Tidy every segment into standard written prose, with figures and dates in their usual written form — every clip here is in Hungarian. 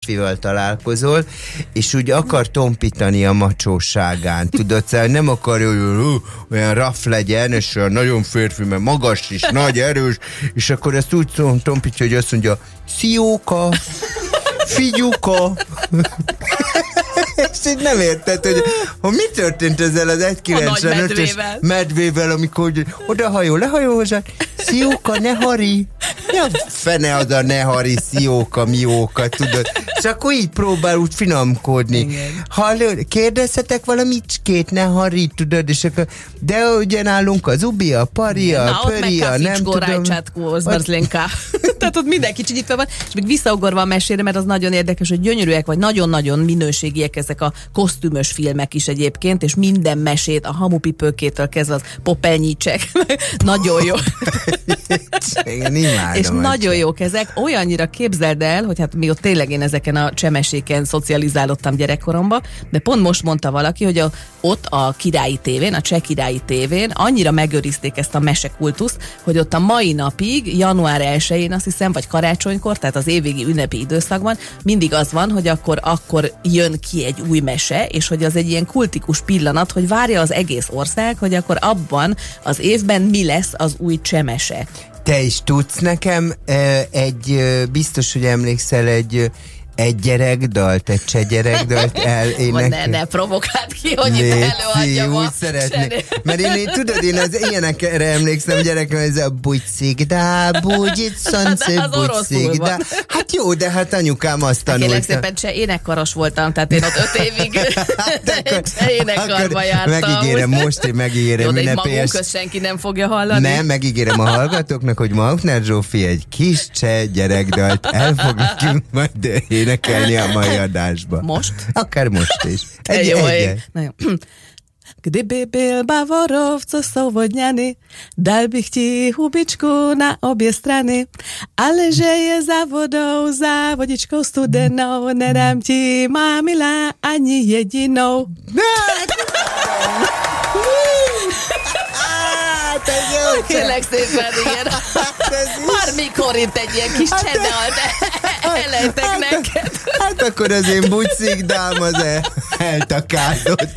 férfival találkozol, és úgy akar tompítani a macsóságán, tudod, szóval nem akarja, hogy olyan raff legyen, és olyan nagyon férfi, mert magas is, nagy, erős, és akkor ezt úgy tompítja, hogy azt mondja, szióka, figyuka. És így nem érted, hogy mi történt ezzel az 1,95-ös medvével, amikor odahajol, lehajol hozzá, szióka, ne hari. Ja, fene az a ne hari, szióka, mióka, tudod. És akkor így próbál úgy finomkodni. Kérdezhetek valamicskét, ne hari, tudod, és akkor, de ugye nálunk az ubi, a pari, a pöri, a nem tudom. Tehát ott mindenki csinyítva van, és még visszaugorva a mesére, mert az nagyon érdekes, hogy gyönyörűek, vagy nagyon-nagyon minőségiek ezek a kosztümös filmek is egyébként, és minden mesét, a hamupipőkétől kezdve az Popelnyícsek. Nagyon jó. És nagyon jók ezek. Olyannyira képzeld el, hogy hát mi ott tényleg én ezeken a csemeséken szocializálódtam gyerekkoromban, de pont most mondta valaki, hogy ott a Királyi tévén, a Cseh Királyi tévén annyira megőrizték ezt a mesekultuszt, hogy ott a mai napig, január 1-én azt hiszem, vagy karácsonykor, tehát az évvégi ünnepi időszakban mindig az van, hogy akkor jön ki egy új mese, és hogy az egy ilyen kultikus pillanat, hogy várja az egész ország, hogy akkor abban az évben mi lesz az új csemese. Te is tudsz nekem biztos, hogy emlékszel egy gyerekdalt, egy cseh gyerekdalt elénekelni. Ne provokáld ki, hogy itt előadjam úgy szeretnék. Mert én tudod, én az ilyenekre emlékszem gyerekre, ez a bugyszigdá, bugyit, szance, bugyszigdá. Hát jó, de hát anyukám azt tanulta. Kérlek szépen, cseh énekkaros voltam, tehát én ott 5 évig énekkarba jártam. Megígérem, most én megígérem. Jó, de egy magunk közt senki nem fogja hallani. Nem, megígérem a hallgatóknak, hogy Maukner Zsófi egy kis cseh gyerekdalt el fog nekünk majd énekelni a mai adásba. Most? Akár most is. Gdyby byl Bavorowco swobodniany, dałbych ci hubiczku na obie strony, ale że je zawodą, zawodniczką studeną, nie dam ci mamila ani jediną. Kérlek szépen, igen. Bármikor itt egy ilyen kis csedalt elejtek neked. Hát akkor az én bugyszigdám az eltakázott.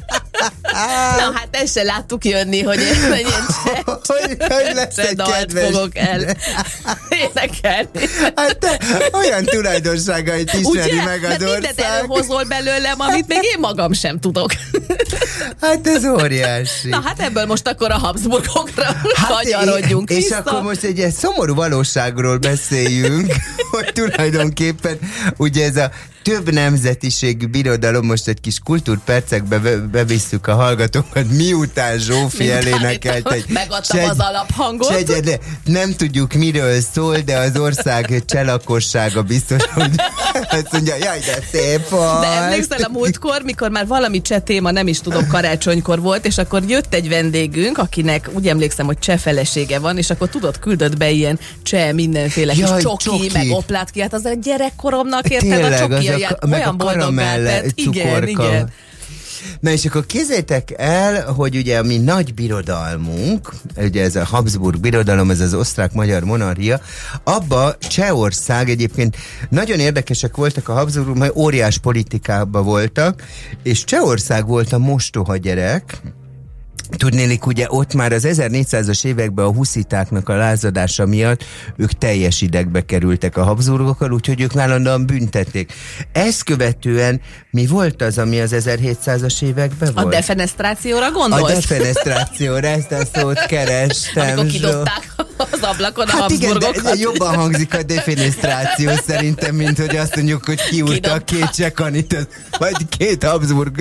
Na hát ezt se láttuk jönni, hogy én hogy lesz egy kedves fogok el énekelni. Hát te olyan tulajdonságait ismeri meg az ország. Mindent előhozol belőlem, amit még én magam sem tudok. Hát ez óriási. Na hát ebből most akkor a Habsburgokra kanyarodjunk vissza. És akkor most egy ilyen szomorú valóságról beszéljünk, hogy tulajdonképpen ugye ez a több nemzetiségű birodalom, most egy kis kultúrpercekbe bevisszük a hallgatókat, miután Zsófi elénekelt egy... Megadtam az alaphangot. Nem tudjuk, miről szól, de az ország cselakossága biztos, hogy azt mondja, jaj, de szép volt. De emlékszel a múltkor, mikor már valami cseh téma, nem is tudom, karácsonykor volt, és akkor jött egy vendégünk, akinek úgy emlékszem, hogy cseh felesége van, és akkor tudod, küldött be ilyen cseh mindenféle kis csoki, meg oplátki, hát az a gyerekkoromnak érted a csoki. Meg a karamell cukorka. Igen. Na és akkor képzeljétek el, hogy ugye a mi nagy birodalmunk, ugye ez a Habsburg birodalom, ez az osztrák-magyar monarchia, abba Csehország egyébként nagyon érdekesek voltak a Habsburgok, mert óriás politikában voltak, és Csehország volt a mostoha gyerek. Tudnélik, ugye ott már az 1400-as években a huszitáknak a lázadása miatt ők teljes idegbe kerültek a Habsburgokkal, úgyhogy ők állandóan büntették. Ezt követően mi volt az, ami az 1700-as években volt? A defenestrációra gondolsz? A defenestrációra, ezt a szót kerestem. Amikor kidobták az ablakon a Habsburgokat. Igen, de jobban hangzik a defenestráció szerintem, mint hogy azt mondjuk, hogy kiúrtak két csekanit, vagy két Habsburg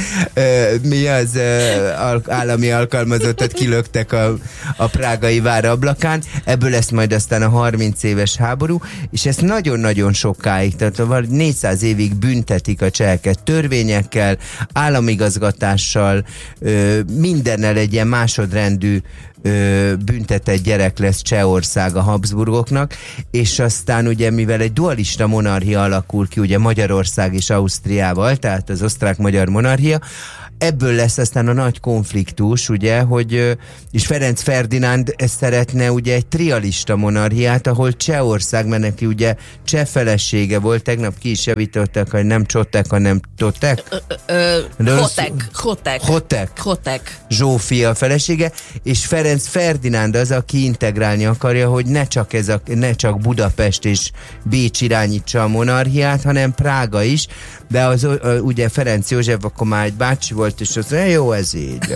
mi az állami alkalmazottat kilöktek a prágai vár ablakán. Ebből lesz majd aztán a 30 éves háború, és ezt nagyon-nagyon sokáig, tehát 400 évig büntetik a cseheket törvényekkel, államigazgatással, mindennel egy ilyen másodrendű büntetett gyerek lesz Csehország a Habsburgoknak, és aztán ugye mivel egy dualista monarchia alakul ki, ugye Magyarország és Ausztriával, tehát az osztrák-magyar monarchia, ebből lesz aztán a nagy konfliktus, ugye, hogy és Ferenc Ferdinánd szeretne ugye egy trialista monarchiát, ahol Csehország, mert neki ugye cseh felesége volt, tegnap ki is javították, hogy nem Csotek, hanem Totek. Hotek. Zsófia felesége, és Ferenc Ferdinánd az, aki integrálni akarja, hogy ne csak Budapest és Bécs irányítsa a monarchiát, hanem Prága is, de az ugye Ferenc József akkor már egy bácsi volt, és az jó, ez így.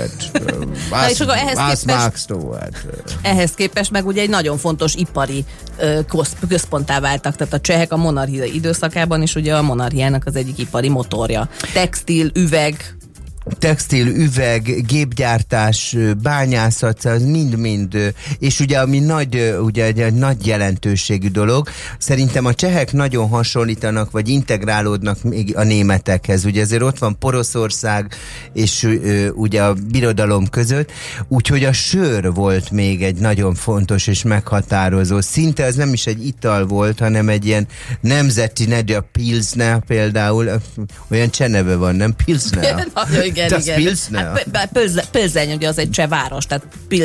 Ehhez képest meg ugye egy nagyon fontos ipari központtá váltak, tehát a csehek a monarchia időszakában is ugye a monarchiának az egyik ipari motorja. Textil, üveg, gépgyártás, bányászat, az mind-mind, és ugye ami egy nagy jelentőségű dolog. Szerintem a csehek nagyon hasonlítanak, vagy integrálódnak még a németekhez. Ugye ezért ott van Poroszország, és ugye a birodalom között, úgyhogy a sör volt még egy nagyon fontos és meghatározó. Szinte ez nem is egy ital volt, hanem egy ilyen nemzeti Nedja Pilsner például, olyan cseneve van, nem? Pilsner? Igen. Pilzeny, ugye az egy cseh város, tehát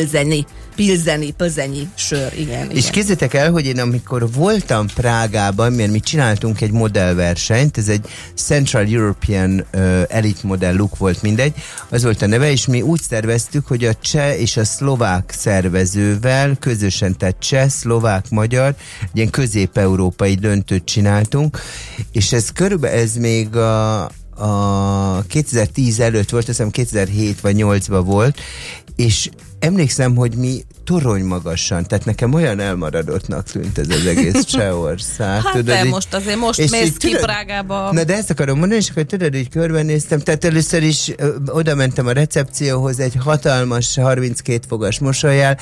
pilzenyi sör, igen. És képzeljétek el, hogy én amikor voltam Prágában, mert mi csináltunk egy modellversenyt, ez egy Central European Elite Model Look volt, mindegy, az volt a neve, és mi úgy szerveztük, hogy a cseh és a szlovák szervezővel közösen, tehát cseh, szlovák, magyar, egy ilyen közép-európai döntőt csináltunk, és ez még a 2010 előtt volt, azt hiszem 2007 vagy 2008-ban volt, és emlékszem, hogy mi torony magasan, tehát nekem olyan elmaradottnak tűnt ez az egész Csehország. Hát tudod, most mész ki Prágába. Na de ezt akarom mondani, és akkor tudod, így körbenéztem, tehát először is oda mentem a recepcióhoz egy hatalmas 32 fogas mosollyal.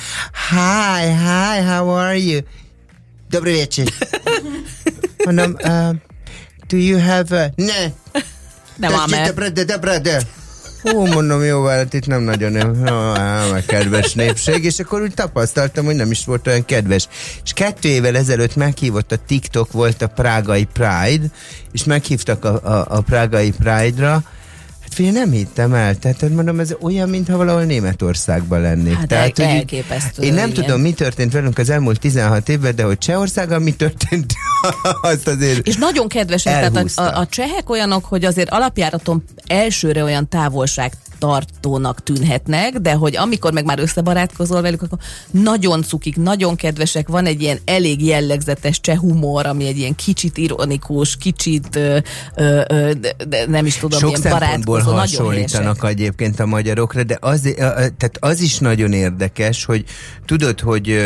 Hi, how are you? Dobry wieczór. Mondom, do you have a... Nem de. Hú, mondom, jó, hát itt nem nagyon meg kedves népség, és akkor úgy tapasztaltam, hogy nem is volt olyan kedves. És 2 évvel ezelőtt meghívott a TikTok, volt a prágai Pride, és meghívtak a prágai Pride-ra. Hát figyelj, nem hittem el. Tehát mondom, ez olyan, mintha valahol Németországban lennék. Hát tehát, elképesztő. Én nem tudom, mi történt velünk az elmúlt 16 évben, de hogy Csehországgal mi történt, azt azért és nagyon kedvesek, tehát a csehek olyanok, hogy azért alapjáraton elsőre olyan távolságtartónak tűnhetnek, de hogy amikor meg már összebarátkozol velük, akkor nagyon cukik, nagyon kedvesek, van egy ilyen elég jellegzetes cseh humor, ami egy ilyen kicsit ironikus, kicsit nem is tudom, sok ilyen barátkozó, hasonlítanak egyébként a magyarokra, de tehát az is nagyon érdekes, hogy tudod, hogy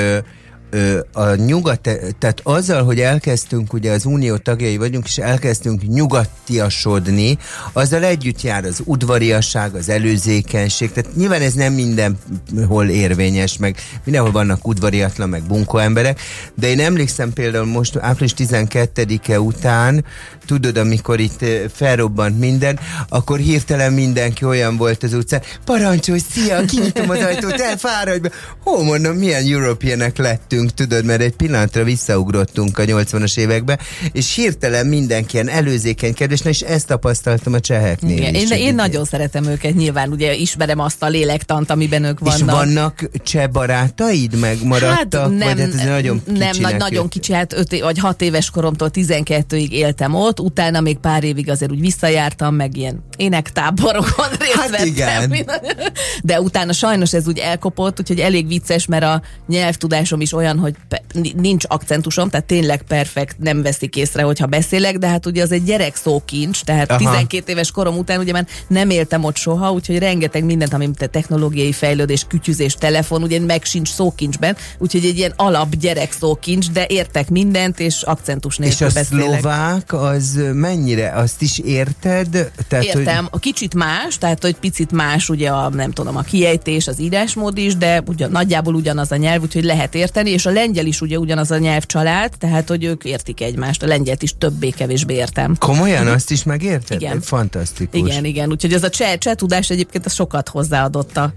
a nyugat, tehát azzal, hogy elkezdtünk, ugye az unió tagjai vagyunk, és elkezdtünk nyugatiasodni, azzal együtt jár az udvariasság, az előzékenység, tehát nyilván ez nem mindenhol érvényes, meg mindenhol vannak udvariatlan, meg bunkó emberek, de én emlékszem például most április 12-e után, tudod, amikor itt felrobbant minden, akkor hirtelen mindenki olyan volt az utcán, parancsolj, szia, kinyitom az ajtót, elfáradj be. Hó, mondom, milyen Europeanek lettünk, tudod, mert egy pillanatra visszaugrottunk a 80-as évekbe, és hirtelen mindenki ilyen előzékeny kedves, és ezt tapasztaltam a cseheknél is. Én nagyon szeretem őket, nyilván, ugye ismerem azt a lélektant, amiben ők vannak. És vannak cseh barátaid, meg maradtak? Hát nem, vagy hát ez nagyon kicsi, hát 5 vagy 6 éves koromtól 12-ig éltem ott, utána még pár évig azért úgy visszajártam, meg ilyen énektáborokon részt vettem. Igen. De utána sajnos ez úgy elkopott, úgyhogy elég vicces, mert a nyelvtudásom is olyan, hogy nincs akcentusom, tehát tényleg perfekt, nem veszik észre, hogyha beszélek, de hát ugye az egy gyerek szókincs, tehát 12 éves korom után ugye már nem éltem ott soha, úgyhogy rengeteg mindent, ami technológiai fejlődés, kütyüzés, telefon, ugye meg sincs szókincsben, úgyhogy egy ilyen alap gyerek szókincs, de értek mindent, és akcentus nélkül beszélek. És a szlovák az mennyire? Azt is érted? Tehát, értem, hogy... kicsit más, tehát hogy picit más ugye nem tudom, a kiejtés, az írásmód is, de nagyjából ugyanaz a nyelv, úgyhogy lehet érteni, és a lengyel is ugye ugyanaz a nyelvcsalád, tehát hogy ők értik egymást. A lengyelt is többé-kevésbé értem. Komolyan azt is megérted? Igen. Fantasztikus. Igen, úgyhogy ez a cseh tudás egyébként az sokat hozzáadott a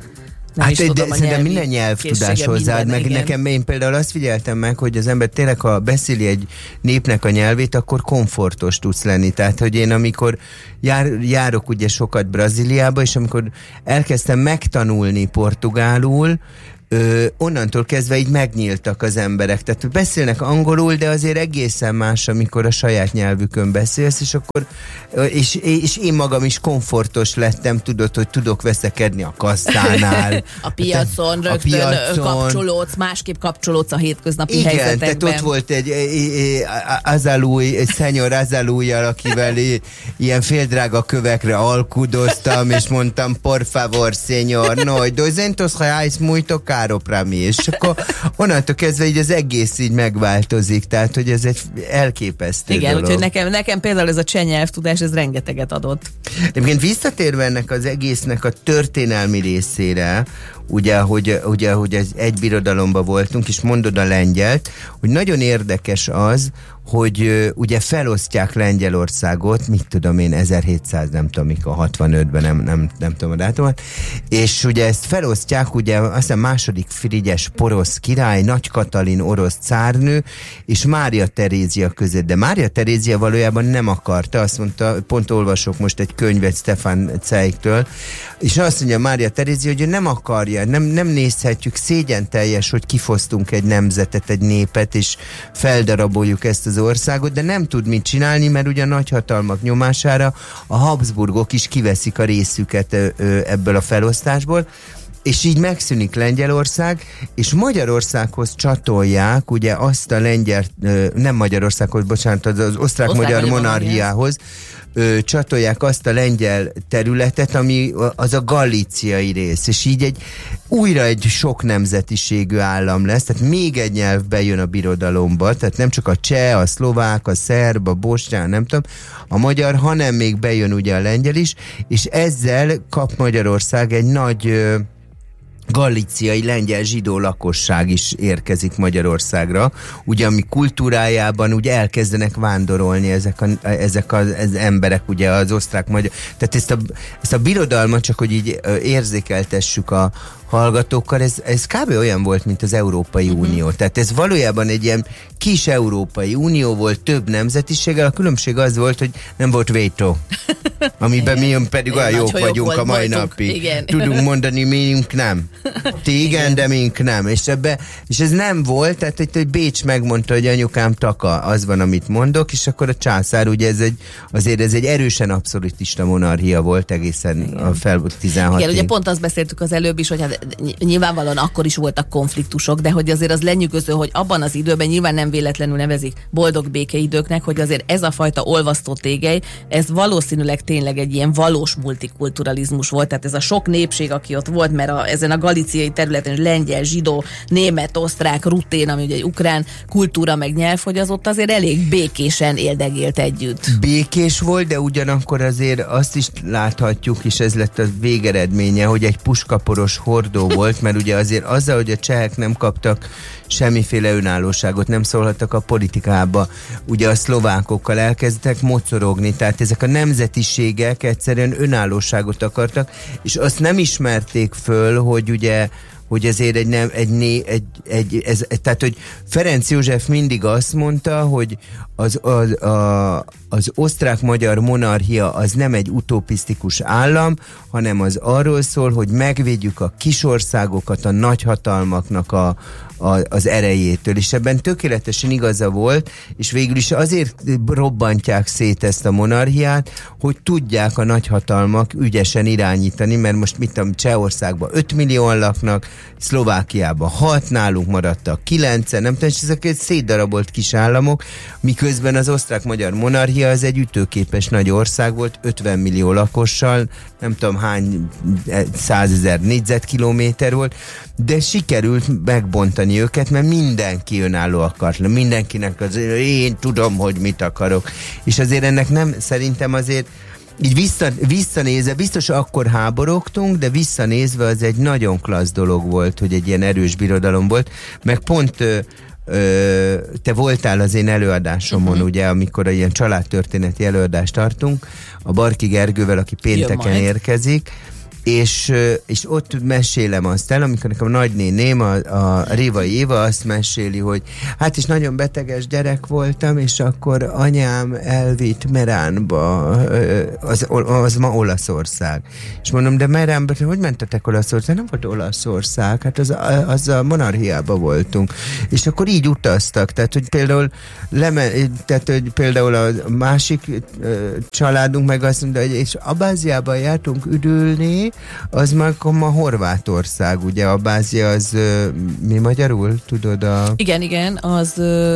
Hát szerintem minden nyelvtudás hozzáad, meg igen. Nekem én például azt figyeltem meg, hogy az ember tényleg, ha beszéli egy népnek a nyelvét, akkor komfortos tudsz lenni. Tehát, hogy én amikor járok ugye sokat Brazíliába, és amikor elkezdtem megtanulni portugálul, onnantól kezdve így megnyíltak az emberek. Tehát beszélnek angolul, de azért egészen más, amikor a saját nyelvükön beszélsz, és akkor és én magam is komfortos lettem, tudod, hogy tudok veszekedni a kasszánál. A piacon rögtön kapcsolódsz, másképp kapcsolódsz a hétköznapi helyzetekben. Igen, tehát ott volt egy szenyor Azalújjal, akivel ilyen féldrága kövekre alkudoztam, és mondtam, por favor, señor, no, 200 reais muito caro para mí, és akkor onnantól kezdve így az egész így megváltozik, tehát, hogy ez egy elképesztő igen, dolog. úgyhogy nekem például ez a cseh nyelvtudás, ez rengeteget adott. Egyébként visszatérve ennek az egésznek a történelmi részére, ugye, hogy egy birodalomban voltunk, és mondod a lengyelt, hogy nagyon érdekes az, hogy ugye felosztják Lengyelországot, mit tudom én, 1700, nem tudom mikor, 65-ben, nem tudom a dátumot, és ugye ezt felosztják, ugye azt hiszem második Frigyes porosz király, Nagy Katalin orosz cárnő, és Mária Terézia között, de Mária Terézia valójában nem akarta, azt mondta, pont olvasok most egy könyvet Stefan Zweigtől, és azt mondja Mária Terézia, hogy ő nem akarja, nem nézhetjük, szégyen teljes, hogy kifosztunk egy nemzetet, egy népet, és feldaraboljuk ezt az országot, de nem tud mit csinálni, mert ugye a nagyhatalmak nyomására a Habsburgok is kiveszik a részüket ebből a felosztásból, és így megszűnik Lengyelország, és Magyarországhoz csatolják ugye azt a lengyel, nem Magyarországhoz, bocsánat, az osztrák-magyar monarchiához csatolják azt a lengyel területet, ami az a galíciai rész, és így újra egy sok nemzetiségű állam lesz, tehát még egy nyelv bejön a birodalomba, tehát nem csak a cseh, a szlovák, a szerb, a bosnyák, nem tudom, a magyar, hanem még bejön ugye a lengyel is, és ezzel kap Magyarország egy nagy galíciai lengyel zsidó lakosság is érkezik Magyarországra, ugye ami kultúrájában ugye elkezdenek vándorolni ezek az emberek, ugye az osztrák-magyar, tehát ezt a birodalmat csak, hogy így érzékeltessük a hallgatókkal, ez kb. Olyan volt, mint az Európai Unió. Tehát ez valójában egy ilyen kis Európai Unió volt, több nemzetiséggel, a különbség az volt, hogy nem volt vétó. Amiben mi pedig olyan jók vagyunk a mai napig. Igen. Tudunk mondani, miünk nem. Ti igen, de miünk nem. És ez nem volt, tehát hogy Bécs megmondta, hogy anyukám taka, az van, amit mondok, és akkor a császár, ugye azért ez egy erősen abszolutista monarchia volt egészen a 16-ig. Igen, ugye pont azt beszéltük az előbb is, hogy hát nyilvánvalóan akkor is voltak konfliktusok, de hogy azért az lenyűgöző, hogy abban az időben nyilván nem véletlenül nevezik boldog békeidőknek, hogy azért ez a fajta olvasztó tégely, ez valószínűleg tényleg egy ilyen valós multikulturalizmus volt, tehát ez a sok népség, aki ott volt, mert ezen a galíciai területen lengyel, zsidó, német, osztrák, rutén, ami ugye egy ukrán kultúra meg nyelv, hogy az ott azért elég békésen éldegélt együtt. Békés volt, de ugyanakkor azért azt is láthatjuk, és ez lett a végeredménye, hogy egy puskaporos hordó volt, mert ugye azért azzal, hogy a csehek nem kaptak semmiféle önállóságot, nem szólhattak a politikába, ugye a szlovákokkal elkezdtek mocorogni, tehát ezek a nemzetiségek egyszerűen önállóságot akartak, és azt nem ismerték föl, hogy ugye hogy ezért tehát, hogy Ferenc József mindig azt mondta, hogy az osztrák-magyar monarchia az nem egy utopisztikus állam, hanem az arról szól, hogy megvédjük a kisországokat a nagyhatalmaknak az erejétől, és ebben tökéletesen igaza volt, és végül is azért robbantják szét ezt a monarchiát, hogy tudják a nagyhatalmak ügyesen irányítani, mert most mit tudom, Csehországban 5 millióan laknak, Szlovákiában 6, nálunk maradtak 9, nem tudom, és ezek egy szétdarabolt kis államok, miközben az osztrák-magyar monarchia az egy ütőképes nagy ország volt, 50 millió lakossal, nem tudom hány 100 000 négyzetkilométer volt, de sikerült megbontani őket, mert mindenki önálló akart, mindenkinek az én tudom, hogy mit akarok. És azért ennek nem, szerintem azért így visszanézve, biztos akkor háborogtunk, de visszanézve az egy nagyon klassz dolog volt, hogy egy ilyen erős birodalom volt, meg pont te voltál az én előadásomon, ugye, amikor ilyen családtörténeti előadást tartunk, a Barki Gergővel, aki pénteken érkezik, és ott mesélem azt el, amikor nekem a nagynéném, a Révai Éva azt meséli, hogy hát is nagyon beteges gyerek voltam, és akkor anyám elvitt Meránba, az ma Olaszország. És mondom, de Meránba, hogy mentetek Olaszország? Nem volt Olaszország, hát az a monarchiában voltunk. És akkor így utaztak, tehát hogy például a másik családunk meg azt mondta, hogy és Abáziában jártunk üdülni, az már ma Horvátország, ugye Abázia az mi magyarul, tudod? Igen, az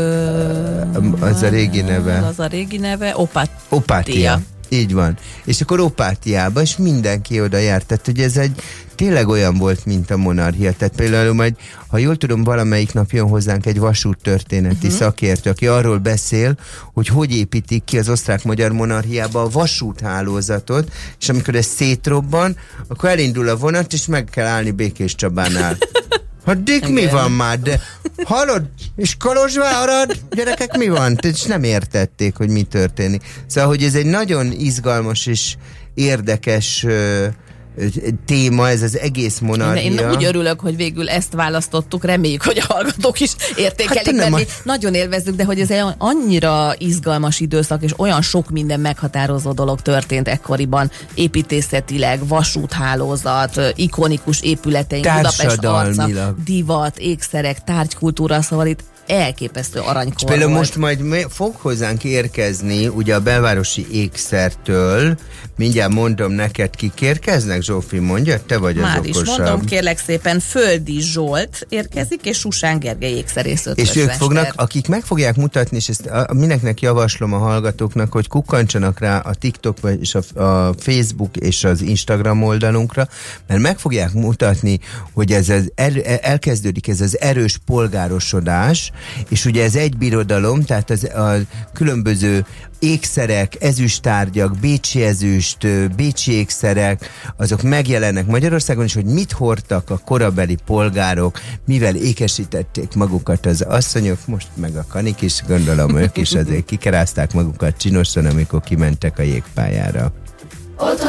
a régi neve. Az a régi neve, Opátia. Így van. És akkor Opátiába, és mindenki oda járt. Tehát, hogy ez tényleg olyan volt, mint a monarchia. Tehát például majd, ha jól tudom, valamelyik nap jön hozzánk egy vasúttörténeti szakértő, aki arról beszél, hogy építik ki az osztrák-magyar monarchiába a vasúthálózatot, és amikor ez szétrobban, akkor elindul a vonat, és meg kell állni Békés Csabánál. Addig mi van már? De hallod? És Kolozsvárad? Gyerekek, mi van? És nem értették, hogy mi történik. Szóval, hogy ez egy nagyon izgalmas és érdekes téma, ez az egész monarchia. Én úgy örülök, hogy végül ezt választottuk, reméljük, hogy a hallgatók is értékelik, mert mi nagyon élvezzük, de hogy ez egy annyira izgalmas időszak, és olyan sok minden meghatározó dolog történt ekkoriban, építészetileg, vasúthálózat, ikonikus épületeink, Budapest arca, divat, ékszerek, tárgykultúra, szóval itt elképesztő aranykor például volt. most majd fog hozzánk érkezni, ugye a belvárosi ékszertől, mindjárt mondom neked, kik érkeznek, Zsófi, mondja, te vagy már az okosabb. Már is mondom, kérlek szépen, Földi Zsolt érkezik, és Susán Gergely ékszerész és ők fognak, akik meg fogják mutatni, és ezt mindenkinek javaslom a hallgatóknak, hogy kukkantsanak rá a TikTok és a Facebook és az Instagram oldalunkra, mert meg fogják mutatni, hogy elkezdődik ez az erős polgárosodás, és ugye ez egy birodalom, tehát a különböző ékszerek, ezüsttárgyak, bécsi ezüst, bécsi ékszerek, azok megjelennek Magyarországon, és hogy mit hordtak a korabeli polgárok, mivel ékesítették magukat az asszonyok, most meg a kanik is, gondolom ők is azért kikerázták magukat csinosan, amikor kimentek a jégpályára.